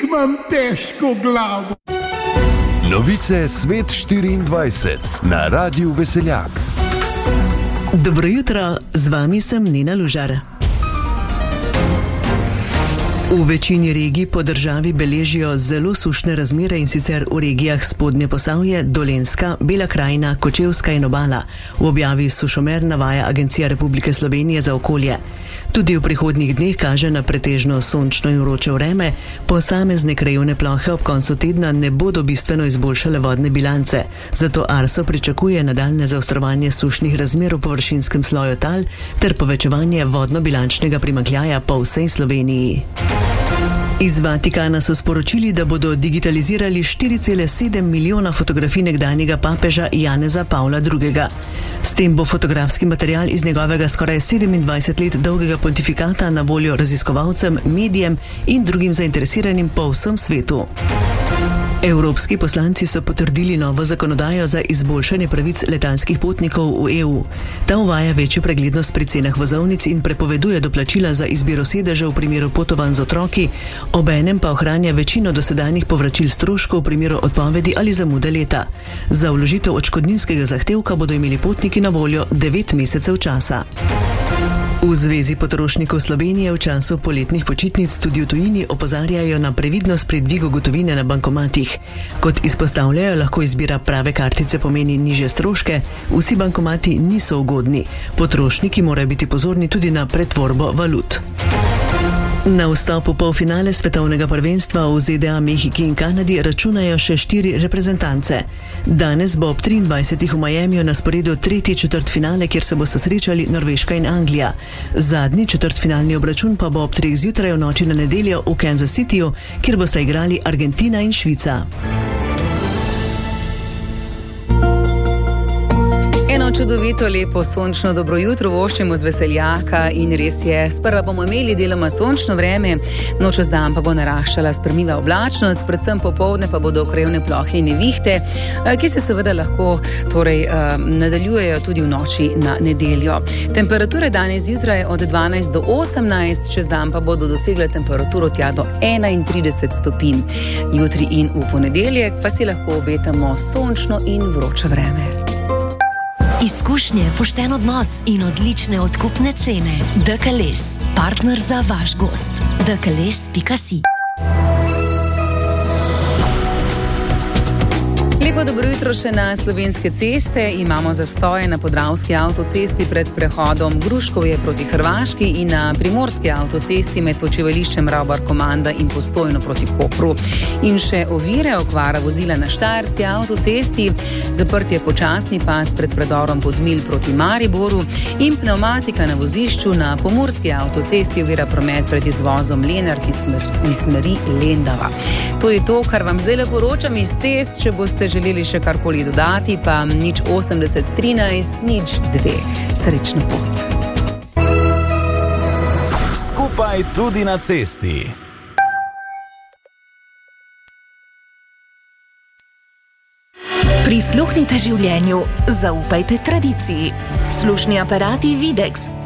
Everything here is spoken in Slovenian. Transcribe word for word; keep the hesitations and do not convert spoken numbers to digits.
imam težko glavo. Novice Svet štiriindvajset na Radiu Veseljak. Dobro jutro, z vami sem Nina Lužar. V večini regij po državi beležijo zelo sušne razmere, in sicer v regijah Spodnje Posavje, Dolenjska, Bela krajina, Kočevska in Obala. V objavi Sušomer navaja Agencija Republike Slovenije za okolje. Tudi v prihodnjih dneh kaže na pretežno sončno in vroče vreme, posamezne krajevne plohe ob koncu tedna ne bodo bistveno izboljšale vodne bilance, zato Arso pričakuje nadaljne zaostrovanje sušnih razmer v površinskem sloju tal ter povečevanje vodno-bilančnega primanjkljaja po vsej Sloveniji. Iz Vatikana so sporočili, da bodo digitalizirali štiri cele sedem milijona fotografij nekdanjega papeža Janeza Pavla drugega. S tem bo fotografski material iz njegovega skoraj sedemindvajset let dolgega pontifikata na voljo raziskovalcem, medijem in drugim zainteresiranim po vsem svetu. Evropski poslanci so potrdili novo zakonodajo za izboljšanje pravic letalskih potnikov v E U. Ta uvaja večjo preglednost pri cenah vozovnic in prepoveduje doplačila za izbiro sedeža v primeru potovanj z otroki, obenem pa ohranja večino dosedanjih povračil stroškov v primeru odpovedi ali zamude leta. Za vložitev odškodninskega zahtevka bodo imeli potniki na voljo devet mesecev časa. V Zvezi potrošnikov Slovenije v času poletnih počitnic tudi v tujini opozarjajo na previdnost pri dvigu gotovine na bankomatih. Kot izpostavljajo, lahko izbira prave kartice pomeni nižje stroške, vsi bankomati niso ugodni. Potrošniki morajo biti pozorni tudi na pretvorbo valut. Na vstop v polfinale svetovnega prvenstva v Z D A, Mehiki in Kanadi računajo še štiri reprezentance. Danes bo ob triindvajsetih v Miamiju na sporedu tretji četrtfinale, kjer se bosta srečali Norveška in Anglija. Zadnji četrtfinalni obračun pa bo ob treh zjutraj v noči na nedeljo v Kansas Cityju, kjer bosta igrali Argentina in Švica. Eno čudovito, lepo, sončno dobro jutro voščimo z Veseljaka in res je, sprva bomo imeli deloma sončno vreme, noč čez dan pa bo naraščala spremljiva oblačnost, predvsem popoldne pa bodo krajevne plohe in nevihte, ki se seveda lahko torej, nadaljujejo tudi v noči na nedeljo. Temperature danes zjutraj od dvanajst do osemnajst, čez dan pa bodo dosegle temperaturo tja do enaintrideset stopinj. Jutri in v ponedeljek pa si lahko obetamo sončno in vroče vreme. Izkušnje, pošten odnos in odlične odkupne cene. Dekales, partner za vaš gost. dekales pika si. Lepo dobro jutro še na Slovenske ceste. Imamo zastoje na Podravski avtocesti pred prehodom Gruškovje proti Hrvaški in na Primorski avtocesti med počivališčem Ravbar Komanda in Postojno proti Kopru. In še ovire, okvara vozila na Štajerski avtocesti, zaprtje počasni pas pred predorom Podmilj proti Mariboru in pneumatika na vozišču na Pomurski avtocesti ovira promet pred izvozom Lenart iz smeri Lendava. To je to, kar vam zdaj poročam iz cest. Če boste želeli še karkoli dodati, pa nič osemdeset trinajst nič dve. Srečno pot. Skupaj tudi na cesti. Prisluhnite življenju, zaupajte tradiciji. Slušni aparati Videx